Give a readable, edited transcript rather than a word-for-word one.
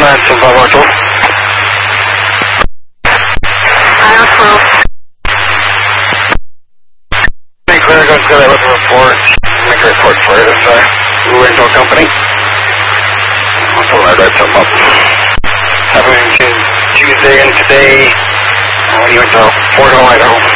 That's in Bravo 12. Iowa 12. Hey, clear, go to that with a report. Make a report for it. It's Blue Rental Company. I'll tell them I'd write something up. Happening Tuesday and today. When you went to Fort Hill, Idaho.